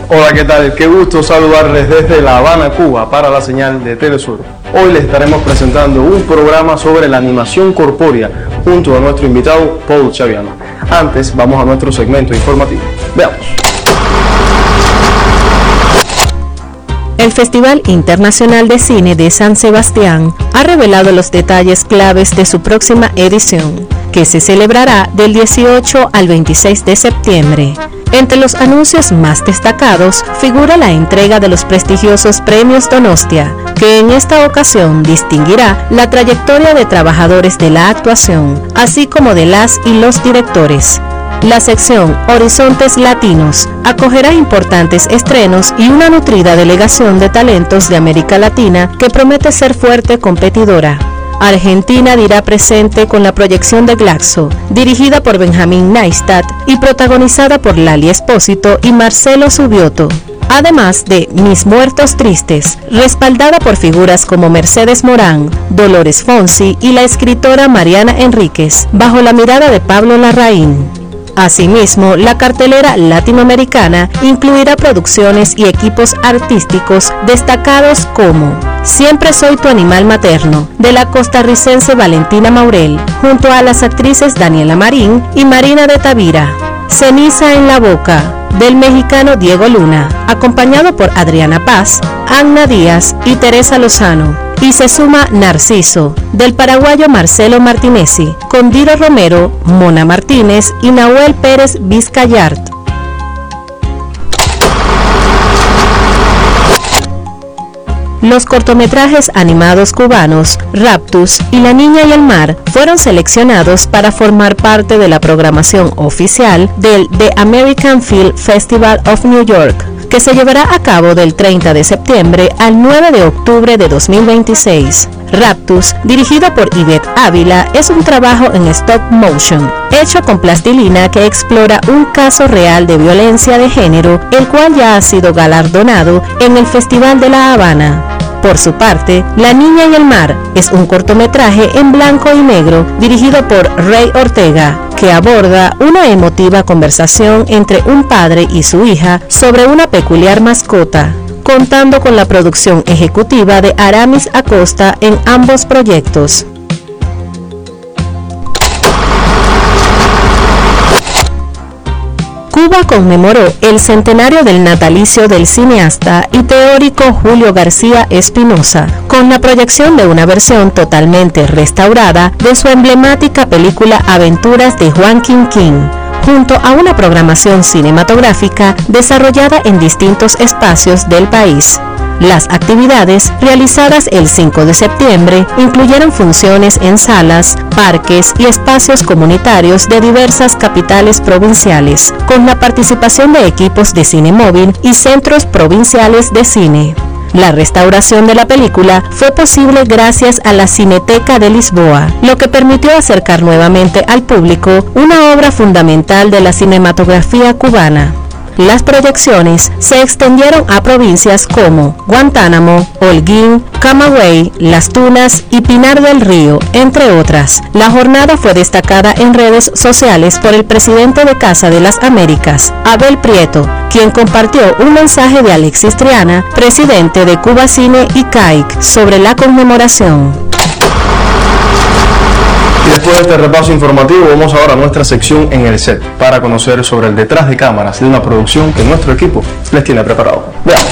Hola, ¿qué tal? Qué gusto saludarles desde La Habana, Cuba, para la señal de Telesur. Hoy les estaremos presentando un programa sobre la animación corpórea junto a nuestro invitado Paul Chaviano. Antes, vamos a nuestro segmento informativo. Veamos. El Festival Internacional de Cine de San Sebastián ha revelado los detalles claves de su próxima edición, que se celebrará del 18 al 26 de septiembre. Entre los anuncios más destacados figura la entrega de los prestigiosos Premios Donostia, que en esta ocasión distinguirá la trayectoria de trabajadores de la actuación, así como de las y los directores. La sección Horizontes Latinos acogerá importantes estrenos y una nutrida delegación de talentos de América Latina que promete ser fuerte competidora. Argentina dirá presente con la proyección de Glaxo, dirigida por Benjamín Neistat y protagonizada por Lali Espósito y Marcelo Subioto. Además de Mis Muertos Tristes, respaldada por figuras como Mercedes Morán, Dolores Fonsi y la escritora Mariana Enríquez, bajo la mirada de Pablo Larraín. Asimismo, la cartelera latinoamericana incluirá producciones y equipos artísticos destacados como Siempre soy tu animal materno, de la costarricense Valentina Maurel, junto a las actrices Daniela Marín y Marina de Tavira. Ceniza en la boca, del mexicano Diego Luna, acompañado por Adriana Paz, Anna Díaz y Teresa Lozano. Y se suma Narciso, del paraguayo Marcelo Martinezzi, con Diro Romero, Mona Martínez y Nahuel Pérez Vizcayart. Los cortometrajes animados cubanos Raptus y La Niña y el Mar fueron seleccionados para formar parte de la programación oficial del The American Film Festival of New York, que se llevará a cabo del 30 de septiembre al 9 de octubre de 2026. Raptus, dirigido por Ivette Ávila, es un trabajo en stop motion, hecho con plastilina que explora un caso real de violencia de género, el cual ya ha sido galardonado en el Festival de La Habana. Por su parte, La Niña y el Mar es un cortometraje en blanco y negro dirigido por Rey Ortega, que aborda una emotiva conversación entre un padre y su hija sobre una peculiar mascota, contando con la producción ejecutiva de Aramis Acosta en ambos proyectos. Cuba conmemoró el centenario del natalicio del cineasta y teórico Julio García Espinosa, con la proyección de una versión totalmente restaurada de su emblemática película Aventuras de Juan Quinquín, junto a una programación cinematográfica desarrollada en distintos espacios del país. Las actividades realizadas el 5 de septiembre incluyeron funciones en salas, parques y espacios comunitarios de diversas capitales provinciales, con la participación de equipos de cine móvil y centros provinciales de cine. La restauración de la película fue posible gracias a la Cineteca de Lisboa, lo que permitió acercar nuevamente al público una obra fundamental de la cinematografía cubana. Las proyecciones se extendieron a provincias como Guantánamo, Holguín, Camagüey, Las Tunas y Pinar del Río, entre otras. La jornada fue destacada en redes sociales por el presidente de Casa de las Américas, Abel Prieto, quien compartió un mensaje de Alexis Triana, presidente de Cuba Cine y CAIC, sobre la conmemoración. Y después de este repaso informativo, vamos ahora a nuestra sección en el set para conocer sobre el detrás de cámaras de una producción que nuestro equipo les tiene preparado. Veamos.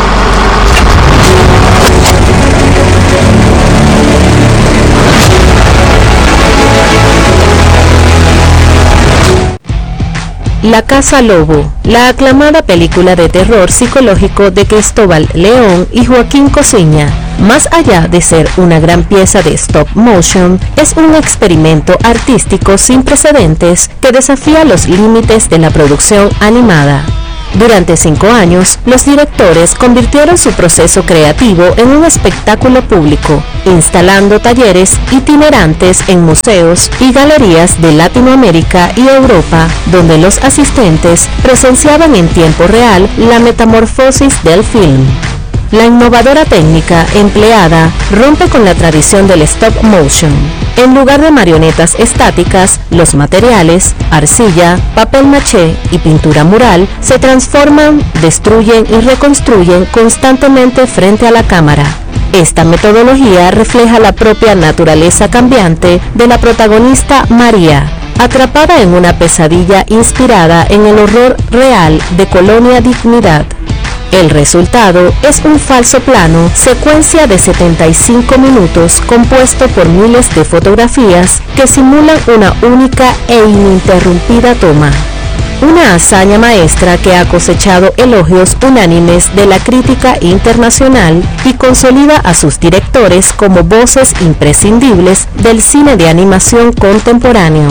La Casa Lobo, la aclamada película de terror psicológico de Cristóbal León y Joaquín Cosiña, más allá de ser una gran pieza de stop motion, es un experimento artístico sin precedentes que desafía los límites de la producción animada. Durante 5 años, los directores convirtieron su proceso creativo en un espectáculo público, instalando talleres itinerantes en museos y galerías de Latinoamérica y Europa, donde los asistentes presenciaban en tiempo real la metamorfosis del film. La innovadora técnica empleada rompe con la tradición del stop motion. En lugar de marionetas estáticas, los materiales, arcilla, papel maché y pintura mural se transforman, destruyen y reconstruyen constantemente frente a la cámara. Esta metodología refleja la propia naturaleza cambiante de la protagonista María, atrapada en una pesadilla inspirada en el horror real de Colonia Dignidad. El resultado es un falso plano, secuencia de 75 minutos compuesto por miles de fotografías que simulan una única e ininterrumpida toma. Una hazaña maestra que ha cosechado elogios unánimes de la crítica internacional y consolida a sus directores como voces imprescindibles del cine de animación contemporáneo.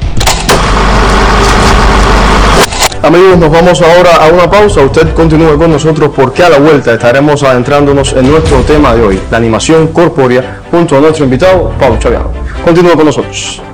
Amigos, nos vamos ahora a una pausa. Usted continúe con nosotros porque a la vuelta estaremos adentrándonos en nuestro tema de hoy, la animación corpórea, junto a nuestro invitado, Pablo Chaviano. Continúe con nosotros.